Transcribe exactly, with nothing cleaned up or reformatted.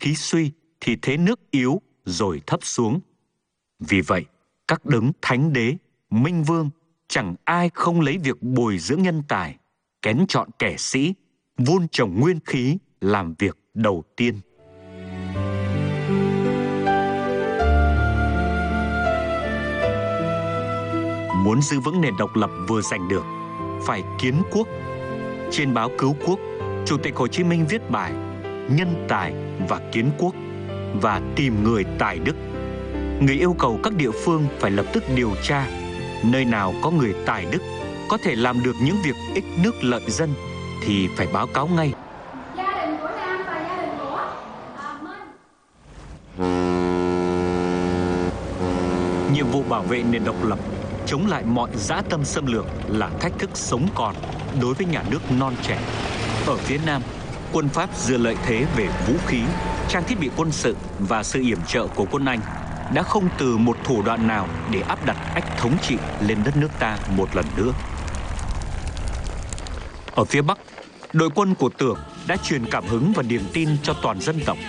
khí suy thì thế nước yếu rồi thấp xuống. Vì vậy, các đấng thánh đế, minh vương, chẳng ai không lấy việc bồi dưỡng nhân tài, kén chọn kẻ sĩ, vun trồng nguyên khí làm việc đầu tiên. Muốn giữ vững nền độc lập vừa giành được, phải kiến quốc. Trên báo Cứu Quốc, Chủ tịch Hồ Chí Minh viết bài Nhân tài và kiến quốc và tìm người tài đức. Người yêu cầu các địa phương phải lập tức điều tra nơi nào có người tài đức có thể làm được những việc ích nước lợi dân thì phải báo cáo ngay. Gia đình của Nam và gia đình của à, Minh. Nhiệm vụ bảo vệ nền độc lập, chống lại mọi dã tâm xâm lược là thách thức sống còn đối với nhà nước non trẻ. Ở phía Nam, quân Pháp dựa lợi thế về vũ khí, trang thiết bị quân sự và sự yểm trợ của quân Anh đã không từ một thủ đoạn nào để áp đặt ách thống trị lên đất nước ta một lần nữa. Ở phía Bắc, đội quân của Tưởng đã truyền cảm hứng và niềm tin cho toàn dân tộc.